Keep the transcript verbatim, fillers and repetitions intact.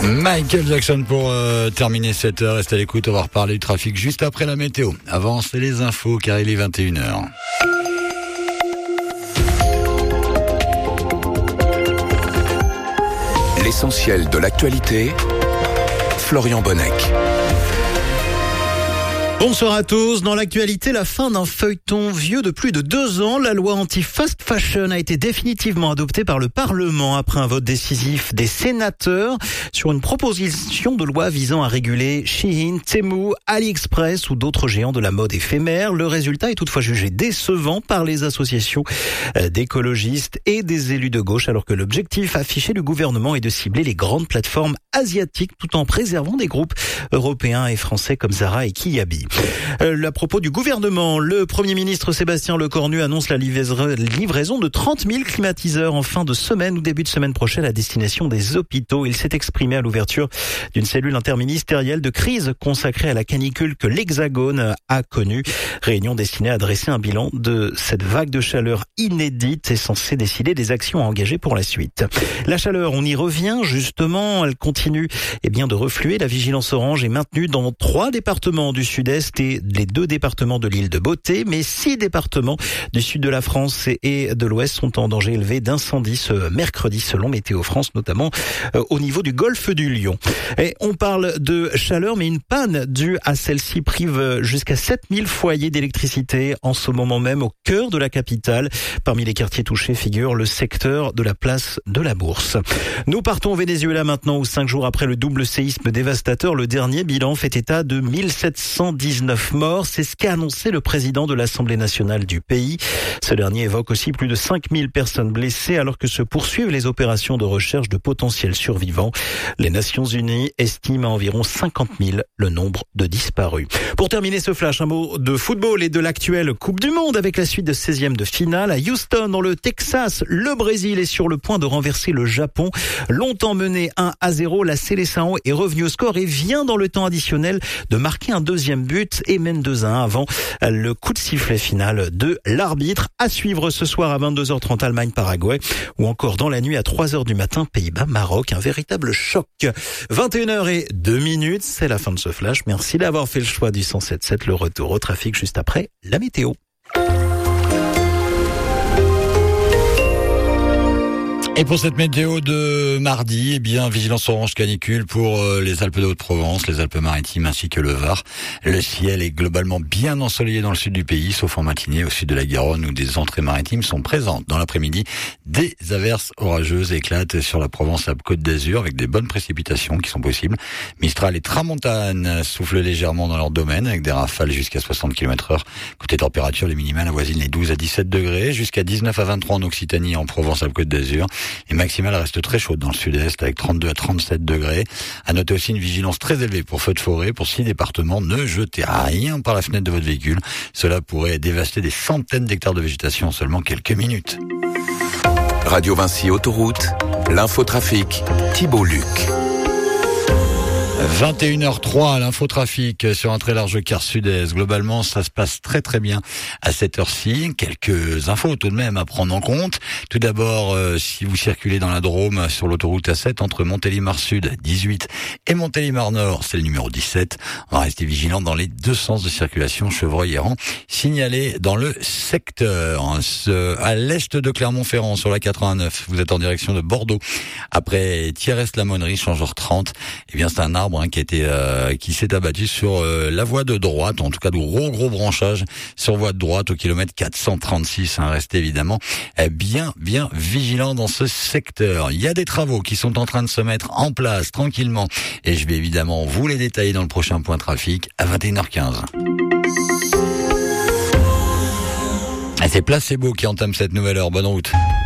Michael Jackson pour euh, terminer cette heure. Restez à l'écoute, on va reparler du trafic juste après la météo. Avant, c'est les infos car il est vingt et une heures. L'essentiel de l'actualité, Florian Bonnec. Bonsoir à tous. Dans l'actualité, la fin d'un feuilleton vieux de plus de deux ans. La loi anti-fast fashion a été définitivement adoptée par le Parlement après un vote décisif des sénateurs sur une proposition de loi visant à réguler Shein, Temu, AliExpress ou d'autres géants de la mode éphémère. Le résultat est toutefois jugé décevant par les associations d'écologistes et des élus de gauche, alors que l'objectif affiché du gouvernement est de cibler les grandes plateformes asiatiques tout en préservant des groupes européens et français comme Zara et Kiabi. Euh, à propos du gouvernement, le Premier ministre Sébastien Lecornu annonce la livraison de trente mille climatiseurs en fin de semaine ou début de semaine prochaine à destination des hôpitaux. Il s'est exprimé à l'ouverture d'une cellule interministérielle de crise consacrée à la canicule que l'Hexagone a connue. Réunion destinée à dresser un bilan de cette vague de chaleur inédite et censée décider des actions à engager pour la suite. La chaleur, on y revient justement, elle continue eh bien, de refluer. La vigilance orange est maintenue dans trois départements du sud-est et les deux départements de l'île de Beauté, mais six départements du sud de la France et de l'ouest sont en danger élevé d'incendie ce mercredi selon Météo France, notamment euh, au niveau du golfe du Lion. Et on parle de chaleur, mais une panne due à celle-ci prive jusqu'à sept mille foyers d'électricité en ce moment même au cœur de la capitale. Parmi les quartiers touchés figure le secteur de la place de la Bourse. Nous partons au Venezuela maintenant, où cinq jours après le double séisme dévastateur, le dernier bilan fait état de mille sept cent dix-neuf morts. C'est ce qu'a annoncé le président de l'Assemblée nationale du pays. Ce dernier évoque aussi plus de cinq mille personnes blessées alors que se poursuivent les opérations de recherche de potentiels survivants. Les Nations Unies estiment à environ cinquante mille le nombre de disparus. Pour terminer ce flash, un mot de football et de l'actuelle Coupe du Monde avec la suite de seizième de finale. À Houston, dans le Texas, le Brésil est sur le point de renverser le Japon. Longtemps mené un à zéro, la Seleção est revenue au score et vient dans le temps additionnel de marquer un deuxième but et mène deux à un avant le coup de sifflet final de l'arbitre. À suivre ce soir à vingt-deux heures trente Allemagne-Paraguay ou encore dans la nuit à trois heures du matin Pays-Bas-Maroc. Un véritable choc. vingt et une heures et deux minutes, c'est la fin de ce flash. Merci d'avoir fait le choix du cent sept sept. Le retour au trafic juste après la météo. Et pour cette météo de mardi, eh bien, vigilance orange canicule pour euh, les Alpes de Haute-Provence, les Alpes-Maritimes ainsi que le Var. Le ciel est globalement bien ensoleillé dans le sud du pays, sauf en matinée au sud de la Garonne où des entrées maritimes sont présentes. Dans l'après-midi, des averses orageuses éclatent sur la Provence-Alpes-Côte d'Azur avec des bonnes précipitations qui sont possibles. Mistral et Tramontane soufflent légèrement dans leur domaine avec des rafales jusqu'à soixante kilomètres heure. Côté température, les minimales avoisinent les douze à dix-sept degrés, jusqu'à dix-neuf à vingt-trois en Occitanie et en Provence-Alpes-Côte d'Azur. Les maximales restent très chaudes dans le sud-est avec trente-deux à trente-sept degrés. À noter aussi une vigilance très élevée pour feux de forêt. Pour six départements, ne jetez rien par la fenêtre de votre véhicule. Cela pourrait dévaster des centaines d'hectares de végétation en seulement quelques minutes. Radio Vinci Autoroute, l'infotrafic, Thibault Luc. vingt et une heures trois, l'infotrafic sur un très large quart sud-est. Globalement, ça se passe très très bien à cette heure-ci. Quelques infos tout de même à prendre en compte. Tout d'abord, euh, si vous circulez dans la Drôme sur l'autoroute A sept entre Montélimar Sud dix-huit et Montélimar Nord, c'est le numéro dix-sept. On va rester vigilant dans les deux sens de circulation. Chevreuil errant signalé dans le secteur. À l'est de Clermont-Ferrand sur la quatre-vingt-neuf, vous êtes en direction de Bordeaux. Après Thiérès-la-Monnerie, changeur trente, eh bien c'est un arbre hein, qui a été euh, qui s'est abattu sur euh, la voie de droite, en tout cas de gros gros branchages sur voie de droite au kilomètre quatre cent trente-six. Hein, restez évidemment euh, bien bien vigilant dans ce secteur. Il y a des travaux qui sont en train de se mettre en place tranquillement et je vais évidemment vous les détailler dans le prochain point trafic à vingt et une heures quinze. Et c'est Placebo qui entame cette nouvelle heure. Bonne route.